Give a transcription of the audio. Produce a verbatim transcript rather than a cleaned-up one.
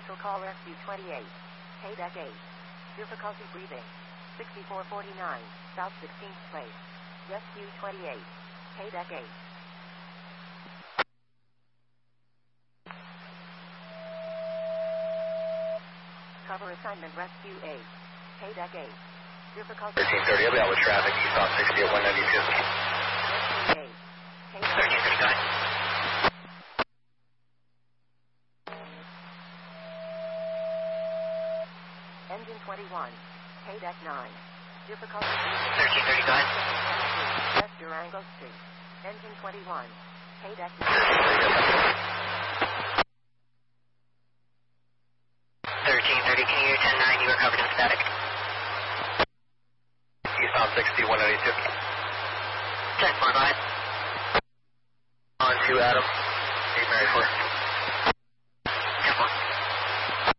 Commercial call Rescue twenty-eight. Hey deck eight. Difficulty breathing. sixty-four forty-nine, South sixteenth Place. Rescue twenty-eight. Hey deck eight. Cover assignment Rescue eight. Hey deck eight. Difficulty... thirteen thirty, I'll be out with traffic. You saw sixty at one ninety-two. Rescue eight. Hey deck thirteen thirty-nine. Engine twenty-one. Hey deck nine. Difficulty... thirteen thirty-nine. West Durango Street. Engine twenty-one. Hey deck nine. thirteen thirty, can you ten nine, you are covered in static. You saw sixty, one ninety-two. ten four nine. On to Adam. eight Mary four.